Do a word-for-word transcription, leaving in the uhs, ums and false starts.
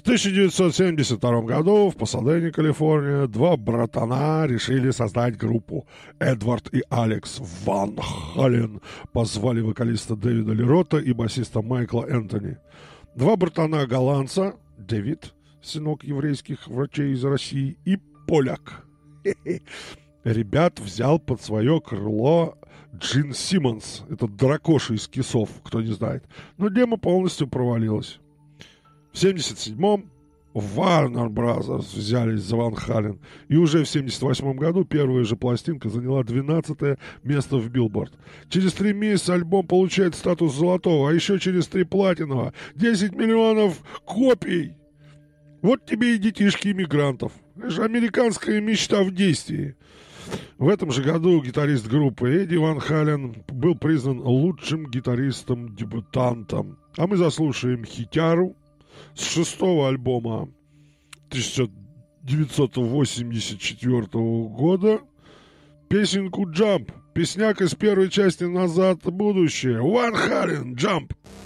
В тысяча девятьсот семьдесят втором году в Пасадене, Калифорния, два братана решили создать группу. Эдвард и Алекс Ван Хален позвали вокалиста Дэвида Лерота и басиста Майкла Энтони. Два братана-голландца, Дэвид, сынок еврейских врачей из России, и поляк. Ребят взял под свое крыло Джин Симмонс. Это дракоша из Кисов, кто не знает. Но демо полностью провалилась. В семьдесят седьмом Warner Brothers взялись за Ван Хален. И уже в семьдесят восьмом году первая же пластинка заняла двенадцатое место в Billboard. Через три месяца альбом получает статус золотого, а еще через три платинового. десять миллионов копий. Вот тебе и детишки иммигрантов. Это же американская мечта в действии. В этом же году гитарист группы Эдди Ван Хален был признан лучшим гитаристом-дебютантом. А мы заслушаем хитяру с шестого альбома тысяча девятьсот восемьдесят четвёртого года, песенку «Jump». Песняк из первой части «Назад в будущее». Ван Хален, «Jump».